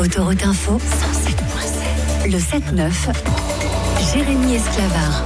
Autoroute Info 107.7. Le 7-9, Jérémy Esclavard.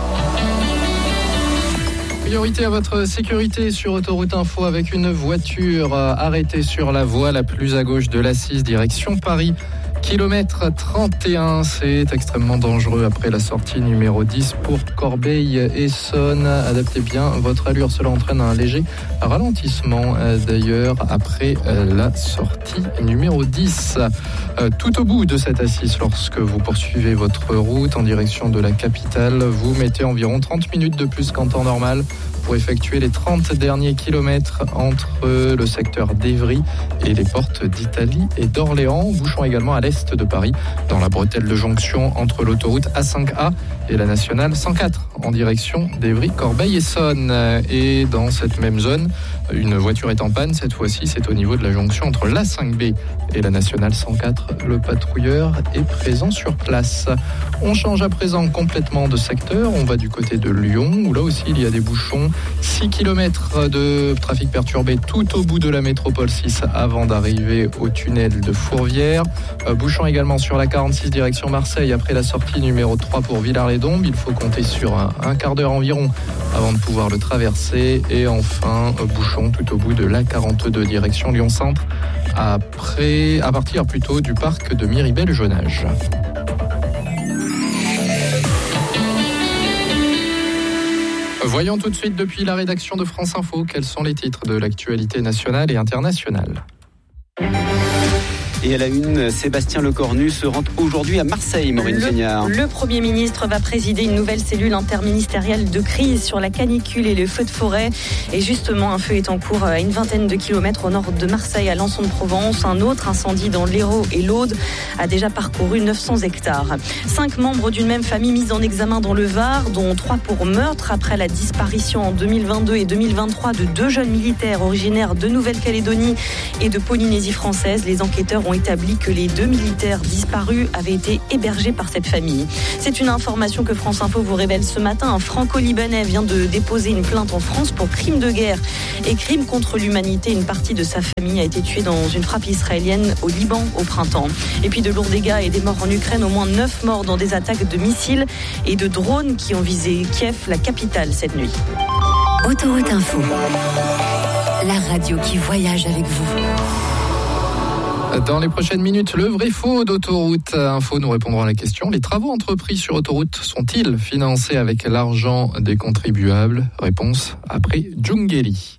Priorité à votre sécurité sur Autoroute Info avec une voiture arrêtée sur la voie la plus à gauche de l'A6 direction Paris. Kilomètre 31, c'est extrêmement dangereux après la sortie numéro 10 pour Corbeil-Essonnes. Adaptez bien votre allure, cela entraîne un léger ralentissement d'ailleurs après la sortie numéro 10. Tout au bout de cette A6, lorsque vous poursuivez votre route en direction de la capitale, vous mettez environ 30 minutes de plus qu'en temps normal pour effectuer les 30 derniers kilomètres entre le secteur d'Évry et les portes d'Italie et d'Orléans. Bouchons également à l'est de Paris, dans la bretelle de jonction entre l'autoroute A5A et la nationale 104 en direction d'Évry, Corbeil-Essonnes. Et dans cette même zone, une voiture est en panne. Cette fois-ci, c'est au niveau de la jonction entre l'A5B et la nationale 104. Le patrouilleur est présent sur place. On change à présent complètement de secteur. On va du côté de Lyon, où là aussi il y a des bouchons. 6 km de trafic perturbé tout au bout de la métropole 6 avant d'arriver au tunnel de Fourvière. Bouchons également sur la 46 direction Marseille après la sortie numéro 3 pour Villars-les-Dombes. Il faut compter sur un quart d'heure environ avant de pouvoir le traverser. Et enfin, bouchons tout au bout de la 42 direction Lyon-Centre à partir plutôt du parc de Miribel-Jonage. Voyons tout de suite depuis la rédaction de France Info quels sont les titres de l'actualité nationale et internationale. Et à la une, Sébastien Lecornu se rend aujourd'hui à Marseille, Maureen Seignard. Le Premier ministre va présider une nouvelle cellule interministérielle de crise sur la canicule et les feux de forêt. Et justement, un feu est en cours à une vingtaine de kilomètres au nord de Marseille, à Lançon-de-Provence. Un autre incendie dans l'Hérault et l'Aude a déjà parcouru 900 hectares. 5 membres d'une même famille mis en examen dans le Var, dont 3 pour meurtre après la disparition en 2022 et 2023 de 2 jeunes militaires originaires de Nouvelle-Calédonie et de Polynésie française. Les enquêteurs ont établi que les 2 militaires disparus avaient été hébergés par cette famille. C'est une information que France Info vous révèle ce matin. Un franco-libanais vient de déposer une plainte en France pour crime de guerre et crime contre l'humanité. Une partie de sa famille a été tuée dans une frappe israélienne au Liban au printemps. Et puis de lourds dégâts et des morts en Ukraine, au moins 9 morts dans des attaques de missiles et de drones qui ont visé Kiev, la capitale, cette nuit. Autoroute Info, la radio qui voyage avec vous. Dans les prochaines minutes, le vrai faux d'Autoroute Info. Nous répondrons à la question: les travaux entrepris sur autoroute sont-ils financés avec l'argent des contribuables? Réponse après Djungeli.